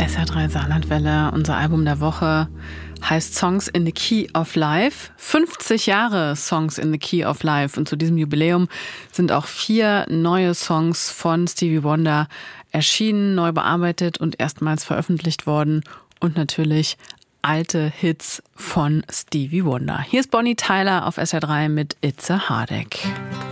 SR3 Saarlandwelle, unser Album der Woche heißt Songs in the Key of Life. 50 Jahre Songs in the Key of Life. Und zu diesem Jubiläum sind auch 4 neue Songs von Stevie Wonder erschienen, neu bearbeitet und erstmals veröffentlicht worden. Und natürlich alte Hits von Stevie Wonder. Hier ist Bonnie Tyler auf SR3 mit It's a Heartache.